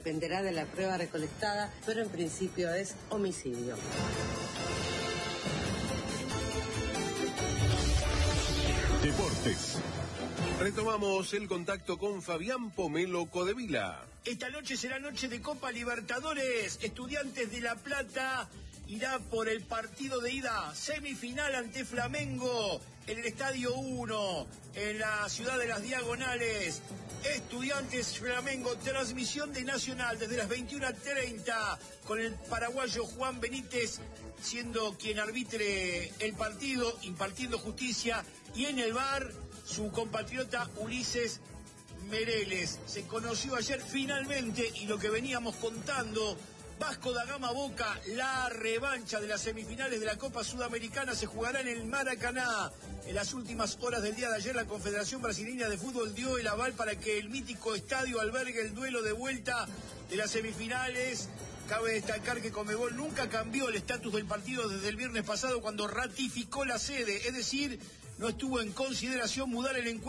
Dependerá de la prueba recolectada, pero en principio es homicidio. Deportes. Retomamos el contacto con Fabián Pomelo Codevila. Esta noche será noche de Copa Libertadores. Estudiantes de La Plata irá por el partido de ida, semifinal ante Flamengo, en el Estadio 1, en la ciudad de las Diagonales. Estudiantes Flamengo, transmisión de Nacional desde las 21:30, con el paraguayo Juan Benítez siendo quien arbitre el partido, impartiendo justicia, y en el VAR su compatriota Ulises Mereles. Se conoció ayer finalmente, y lo que veníamos contando, Vasco da Gama Boca, la revancha de las semifinales de la Copa Sudamericana se jugará en el Maracaná. En las últimas horas del día de ayer, la Confederación Brasileña de Fútbol dio el aval para que el mítico estadio albergue el duelo de vuelta de las semifinales. Cabe destacar que Conmebol nunca cambió el estatus del partido desde el viernes pasado, cuando ratificó la sede, es decir, no estuvo en consideración mudar el encuentro